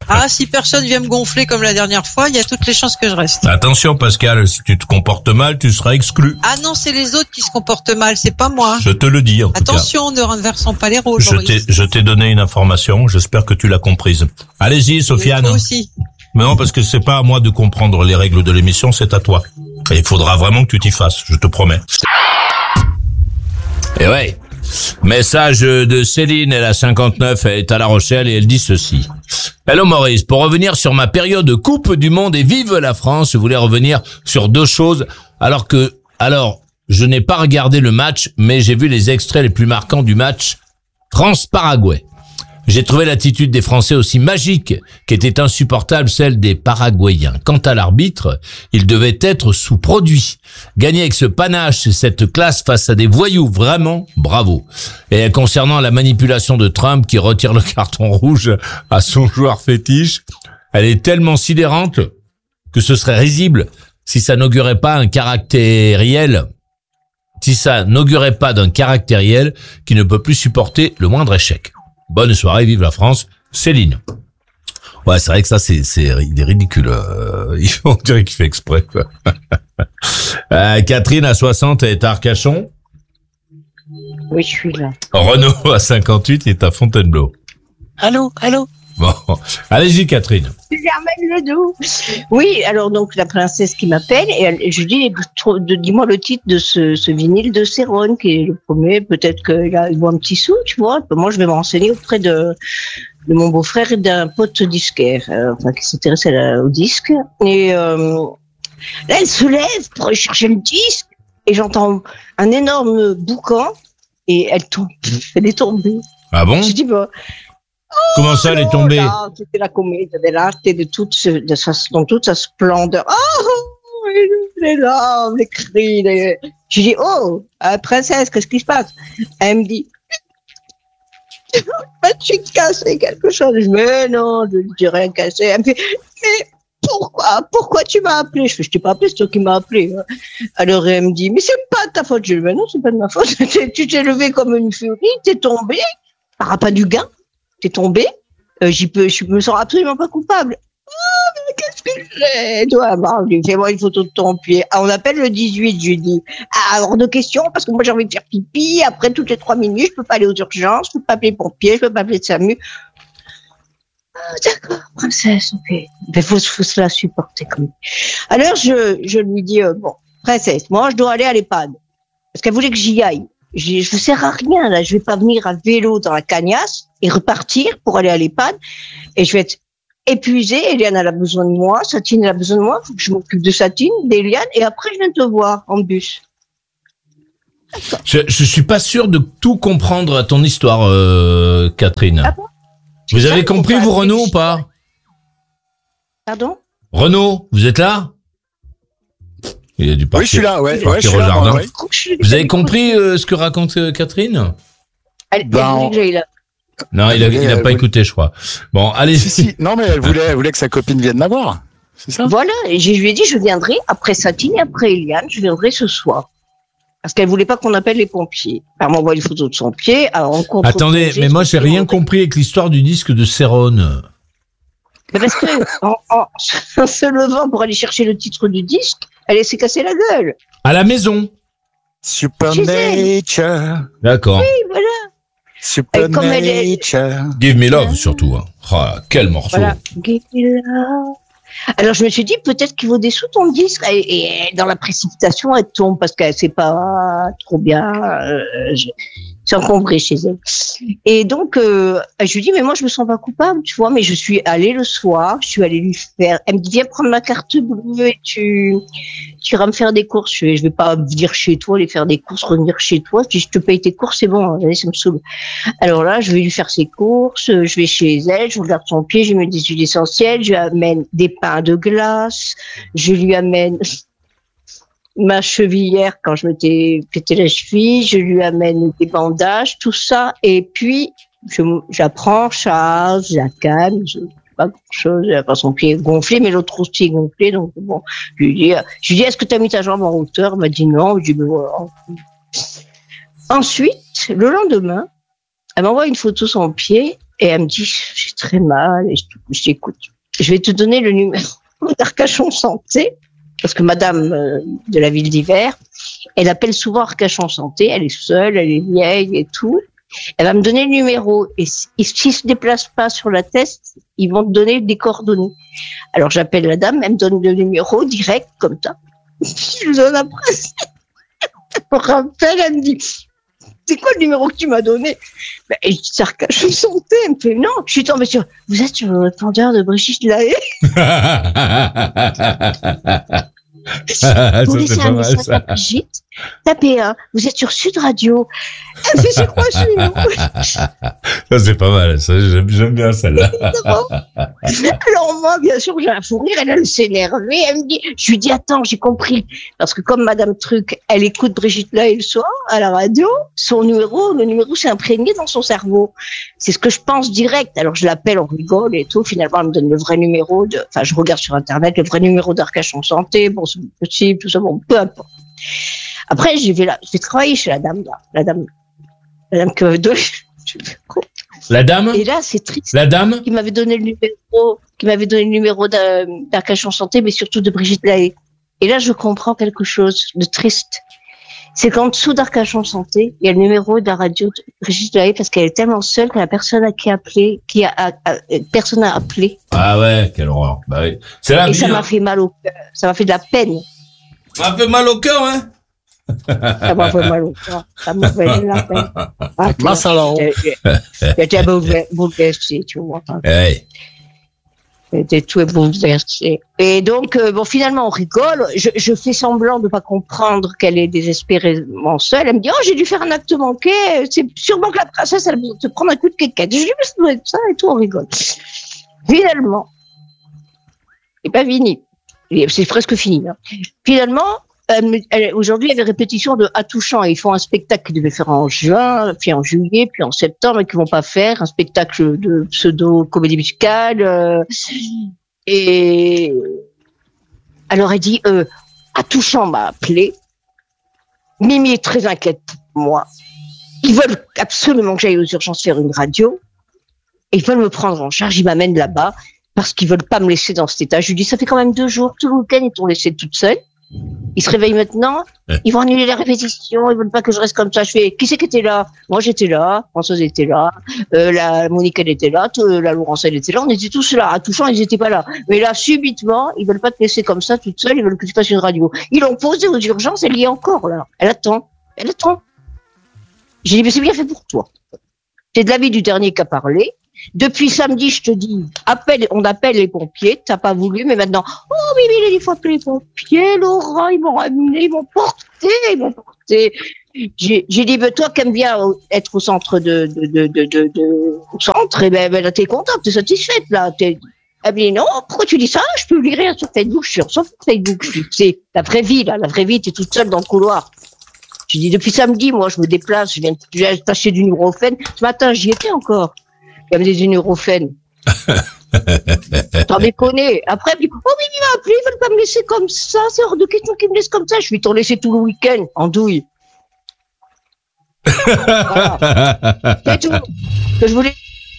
Ah, si personne vient me gonfler comme la dernière fois, il y a toutes les chances que je reste. Attention Pascal, si tu te comportes mal, tu seras exclu. Ah non, c'est les autres qui se comportent mal, c'est pas moi. Je te le dis en tout cas. Attention, ne renversons pas les rôles. Je t'ai donné une information, j'espère que tu l'as comprise. Allez-y Sofiane. Toi aussi. Mais non, parce que c'est pas à moi de comprendre les règles de l'émission, c'est à toi. Et il faudra vraiment que tu t'y fasses, je te promets. Et ouais. Message de Céline, elle a 59, elle est à La Rochelle et elle dit ceci. Hello Maurice, pour revenir sur ma période Coupe du Monde et vive la France, je voulais revenir sur deux choses. Alors, je n'ai pas regardé le match, mais j'ai vu les extraits les plus marquants du match France-Paraguay. J'ai trouvé l'attitude des Français aussi magique qu'était insupportable celle des Paraguayens. Quant à l'arbitre, il devait être sous-produit. Gagner avec ce panache et cette classe face à des voyous, vraiment, bravo. Et concernant la manipulation de Trump qui retire le carton rouge à son joueur fétiche, elle est tellement sidérante que ce serait risible si ça n'augurait pas d'un caractériel qui ne peut plus supporter le moindre échec. Bonne soirée, vive la France, Céline. Ouais, c'est vrai que ça, il est ridicule. On dirait qu'il fait exprès, quoi. Catherine, à 60, elle est à Arcachon. Oui, je suis là. Renaud, à 58, il est à Fontainebleau. Allô. Bon, allez-y, Catherine. Germaine Ledoux. Oui, alors donc la princesse qui m'appelle et je dis, dis-moi le titre de ce vinyle de Céron qui est le premier. Peut-être qu'il vaut un petit sou, tu vois. Moi, je vais me renseigner auprès de mon beau-frère et d'un pote disquaire, qui s'intéressait au disque. Et là, elle se lève pour aller chercher le disque et j'entends un énorme boucan et elle tombe. Elle est tombée. Ah bon? Je dis comment ça, elle est tombée? C'était la comédie de l'arte dans toute sa splendeur. Oh, les larmes, les cris. Je dis, princesse, qu'est-ce qui se passe? Elle me dit, as-tu cassé quelque chose? Je dis, mais non, je ne dis rien cassé. Elle me fait, mais pourquoi tu m'as appelé? Je t'ai pas appelé, c'est toi qui m'as appelé. Alors elle me dit, mais c'est pas de ta faute. Je dis, mais non, c'est pas de ma faute. Tu t'es levé comme une furie, t'es tombé, par rapport du gain. T'es tombé, je me sens absolument pas coupable. Oh, mais qu'est-ce que j'ai? Toi, fais-moi une photo de ton pied. Ah, on appelle le 18, je dis. Ah, hors de question, parce que moi j'ai envie de faire pipi. Après, toutes les 3 minutes, je peux pas aller aux urgences, je peux pas appeler le pompier, je peux pas appeler de SAMU. Ah, d'accord, princesse, ok. Mais faut se la supporter quand même. Alors, je lui dis, princesse, moi, je dois aller à l'EHPAD. Parce qu'elle voulait que j'y aille. Je ne sers à rien, là. Je vais pas venir à vélo dans la cagnasse et repartir pour aller à l'EHPAD. Et je vais être épuisée. Eliane, elle a besoin de moi. Satine, elle a besoin de moi. Faut que je m'occupe de Satine, d'Eliane. Et après, je viens te voir en bus. Je suis pas sûr de tout comprendre à ton histoire, Catherine. Ah bon? Vous avez compris, vous, Renaud, ou pas? Pardon? Renaud, vous êtes là? Il a dû partir. Oui, je suis là, ouais. Je suis là, ouais. Vous avez compris ce que raconte Catherine? Elle voulait que j'aille là. Non, il a pas écouté, je crois. Bon, allez. Si. Non, mais elle voulait que sa copine vienne la voir. C'est ça? Voilà. Et je lui ai dit, je viendrai après Satine et après Eliane. Je viendrai ce soir. Parce qu'elle voulait pas qu'on appelle les pompiers. Elle m'envoie une photo de son pied. Attendez, mais moi, j'ai rien compris avec l'histoire du disque de Céron. Parce que, en se levant pour aller chercher le titre du disque, elle s'est cassée la gueule. À la maison. Supernature. D'accord. Oui, voilà. Supernature. Give Me Love, surtout. Hein. Oh, quel morceau. Voilà. Give Me Love. Alors, je me suis dit, peut-être qu'il vaut des sous ton disque. Et dans la précipitation, elle tombe parce qu'elle sait pas trop bien. C'est encombré chez elle. Et donc, je lui dis, mais moi, je me sens pas coupable, tu vois, mais je suis allée le soir, je suis allée lui faire, elle me dit, viens prendre ma carte bleue et tu iras me faire des courses. Je vais pas venir chez toi, aller faire des courses, revenir chez toi. Si je te paye tes courses, c'est bon, allez, ça me saoule. Alors là, je vais lui faire ses courses, je vais chez elle, je regarde son pied, je lui mets des huiles essentielles, je lui amène des pains de glace, je lui amène ma chevillère quand je m'étais pété la cheville, je lui amène des bandages, tout ça, et puis j'apprends Charles, je la calme, pas grand-chose, elle a pas son pied gonflé, mais l'autre aussi est gonflé, donc bon, je lui dis, est-ce que tu as mis ta jambe en hauteur? Elle m'a dit non, je lui dis, ben voilà. Ensuite, le lendemain, elle m'envoie une photo de son pied, Et elle me dit, j'ai très mal. Et je dis, écoute, je vais te donner le numéro d'Arcachon Santé, parce que madame de la ville d'Hiver, elle appelle souvent Arcachon Santé, elle est seule, elle est vieille et tout. Elle va me donner le numéro, et s'ils se déplacent pas sur la test, ils vont te donner des coordonnées. Alors j'appelle la dame, elle me donne le numéro direct, comme ça. Je lui donne après. Elle me rappelle, elle me dit, c'est quoi le numéro que tu m'as donné? Et je dis, c'est Arcachon Santé. Elle me fait, non, je suis tombée sur, vous êtes sur le répondeur de Brigitte Lahaye. Vous laissez un message à Brigitte, tapez 1, vous êtes sur Sud Radio. Elle fait, c'est quoi ce numéro? Ça, c'est pas mal, ça, j'aime bien celle-là. Alors moi, bien sûr, j'ai un fou rire, elle s'est énervée, elle me dit, je lui dis, attends, j'ai compris. Parce que comme Madame Truc, elle écoute Brigitte Lahaye le soir, à la radio, le numéro s'est imprégné dans son cerveau. C'est ce que je pense direct. Alors je l'appelle, on rigole et tout, finalement, elle me donne le vrai numéro je regarde sur Internet, le vrai numéro d'Arcachon Santé, bon, c'est possible, tout ça, bon, peu importe. Après, j'ai travaillé chez la dame qui m'avait donné, La dame? Et là, c'est triste. La dame? Qui m'avait donné le numéro d'Arcachon Santé, mais surtout de Brigitte Lahaye. Et là, je comprends quelque chose de triste. C'est qu'en dessous d'Arcachon Santé, il y a le numéro de la radio de Brigitte Lahaye, parce qu'elle est tellement seule que la personne à qui appeler, personne n'a appelé. Ah ouais, quelle horreur. Bah oui. C'est la vie. Et ça m'a fait mal au cœur. Ça m'a fait de la peine. Un peu mal au cœur, hein? Ça m'a fait mal au cœur. Ça m'a fait de la peine. Mince alors. J'étais bouleversée, tu vois. Ouais. J'étais tout bouleversée. Et donc, finalement, on rigole. Je fais semblant de pas comprendre qu'elle est désespérément seule. Elle me dit, oh, j'ai dû faire un acte manqué. C'est sûrement que la princesse, elle va te prendre un coup de quéquette. Je dis, mais ça doit être ça et tout, on rigole. Finalement, c'est pas fini. C'est presque fini. Hein. Finalement, aujourd'hui, il y avait répétition de Attouchant. Ils font un spectacle qu'ils devaient faire en juin, puis en juillet, puis en septembre, et qu'ils vont pas faire. Un spectacle de pseudo-comédie musicale. Et alors, elle dit, Attouchant m'a appelé. Mimi est très inquiète pour moi. Ils veulent absolument que j'aille aux urgences faire une radio. Et ils veulent me prendre en charge. Ils m'amènent là-bas parce qu'ils veulent pas me laisser dans cet état. Je lui dis, ça fait quand même 2 jours. Tout le week-end, ils t'ont laissé toute seule. Ils se réveillent maintenant, ils vont annuler la répétition, ils veulent pas que je reste comme ça. Je fais, qui c'est qui était là? Moi, j'étais là, Françoise était là, la Monique, elle était là, la Laurence, elle était là, on était tous là. À Touchant, ils étaient pas là. Mais là, subitement, ils veulent pas te laisser comme ça, toute seule, ils veulent que tu fasses une radio. Ils l'ont posée aux urgences, elle y est encore, là. Elle attend. J'ai dit, mais c'est bien fait pour toi. C'est de l'avis du dernier qui a parlé. Depuis samedi, je te dis, on appelle les pompiers, t'as pas voulu, mais maintenant, oh oui, mais il faut appeler les pompiers, Laurent, ils m'ont ramené, ils m'ont porté. J'ai dit, ben, toi qui aimes bien être au centre au centre, et ben, t'es contente, t'es satisfaite, là, elle me dit, non, pourquoi tu dis ça? Je peux lire rien sur Facebook, je suis sur Facebook, c'est la vraie vie, là, t'es toute seule dans le couloir. J'ai dit, depuis samedi, moi, je me déplace, je viens t'acheter du Nurofen. Ce matin, j'y étais encore. Il y avait des Nurofen. T'en déconnes. Après, elle me dit, oh, mais il m'a appelé, ils veulent pas me laisser comme ça, c'est hors de question qu'ils me laissent comme ça. Je vais t'en laisser tout le week-end, en douille. Voilà. C'est tout. Que je voulais.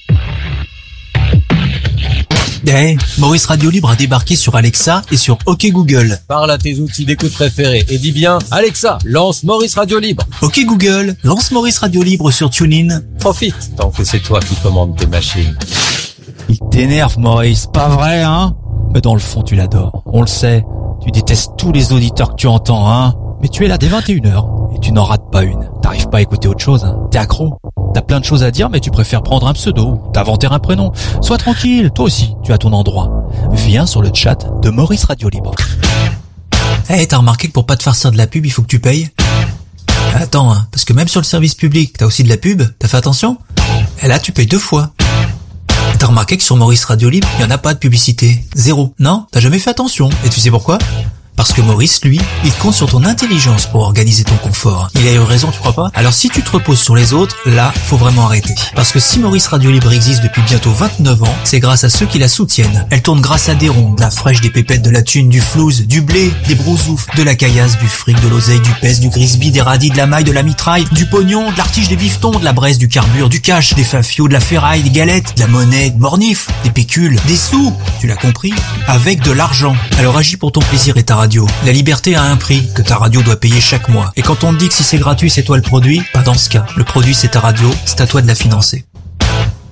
Hey, Maurice Radio Libre a débarqué sur Alexa et sur OK Google. Parle à tes outils d'écoute préférés et dis bien, Alexa, lance Maurice Radio Libre. OK Google, lance Maurice Radio Libre sur TuneIn. Profite, tant que c'est toi qui commandes tes machines. Il t'énerve, Maurice, pas vrai, hein? Mais dans le fond, tu l'adores. On le sait. Tu détestes tous les auditeurs que tu entends, hein? Mais tu es là dès 21h et tu n'en rates pas une. T'arrives pas à écouter autre chose, hein? T'es accro. T'as plein de choses à dire, mais tu préfères prendre un pseudo, t'inventer un prénom. Sois tranquille, toi aussi, tu as ton endroit. Viens sur le chat de Maurice Radio Libre. Hey, t'as remarqué que pour pas te farcir de la pub, il faut que tu payes? Attends, hein, parce que même sur le service public, t'as aussi de la pub, t'as fait attention? Et là, tu payes 2 fois. T'as remarqué que sur Maurice Radio Libre, il y en a pas de publicité. 0. Non? T'as jamais fait attention. Et tu sais pourquoi? Parce que Maurice, lui, il compte sur ton intelligence pour organiser ton confort. Il a eu raison, tu crois pas? Alors si tu te reposes sur les autres, là, faut vraiment arrêter. Parce que si Maurice Radio Libre existe depuis bientôt 29 ans, c'est grâce à ceux qui la soutiennent. Elle tourne grâce à des ronds, de la fraîche, des pépettes, de la thune, du flouze, du blé, des brousoufs, de la caillasse, du fric, de l'oseille, du pèse, du grisby, des radis, de la maille, de la mitraille, du pognon, de l'artige, des bifetons, de la braise, du carbure, du cash, des fafios, de la ferraille, des galettes, de la monnaie, de mornif, des pécules, des sous, tu l'as compris, avec de l'argent. Alors agis pour ton plaisir et ta radio. La liberté a un prix que ta radio doit payer chaque mois. Et quand on te dit que si c'est gratuit, c'est toi le produit, pas dans ce cas. Le produit, c'est ta radio, c'est à toi de la financer.